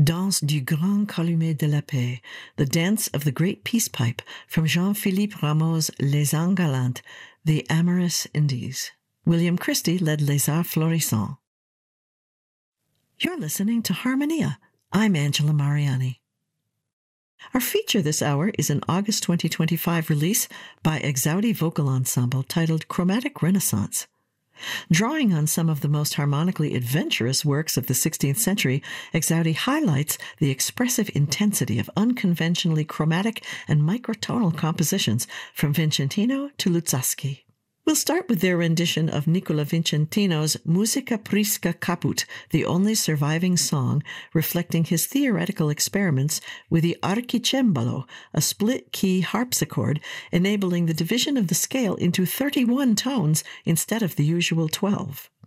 Danse du Grand Calumet de la Paix, the Dance of the Great Peace Pipe, from Jean-Philippe Rameau's Les Ans Galantes, the Amorous Indies. William Christie led Les Arts Florissants. You're listening to Harmonia. I'm Angela Mariani. Our feature this hour is an August 2025 release by Exaudi Vocal Ensemble titled Chromatic Renaissance. Drawing on some of the most harmonically adventurous works of the 16th century, Exaudi highlights the expressive intensity of unconventionally chromatic and microtonal compositions from Vincentino to Luzzaschi. We'll start with their rendition of Nicola Vincentino's Musica Prisca Caput, the only surviving song reflecting his theoretical experiments with the archicembalo, a split-key harpsichord enabling the division of the scale into 31 tones instead of the usual 12.